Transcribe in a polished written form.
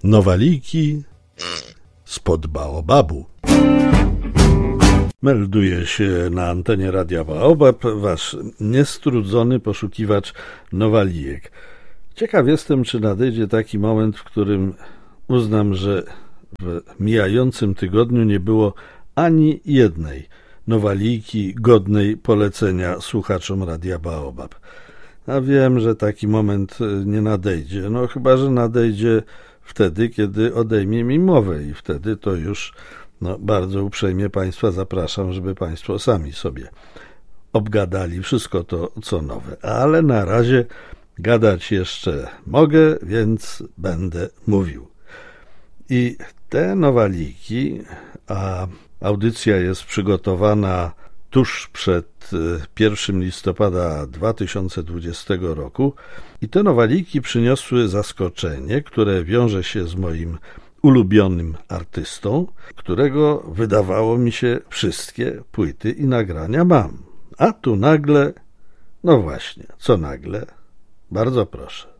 Nowaliki spod baobabu. Melduje się na antenie Radia Baobab wasz niestrudzony poszukiwacz nowalijek. Ciekaw jestem, czy nadejdzie taki moment, w którym uznam, że w mijającym tygodniu nie było ani jednej nowalijki godnej polecenia słuchaczom Radia Baobab. A wiem, że taki moment nie nadejdzie, chyba że nadejdzie wtedy, kiedy odejmie mi mowę i wtedy to już bardzo uprzejmie Państwa zapraszam, żeby Państwo sami sobie obgadali wszystko to, co nowe. Ale na razie gadać jeszcze mogę, więc będę mówił. I te nowaliki, a audycja jest przygotowana tuż przed 1 listopada 2020 roku i te nowaliki przyniosły zaskoczenie, które wiąże się z moim ulubionym artystą, którego wydawało mi się wszystkie płyty i nagrania mam. A tu nagle, właśnie, co nagle? Bardzo proszę.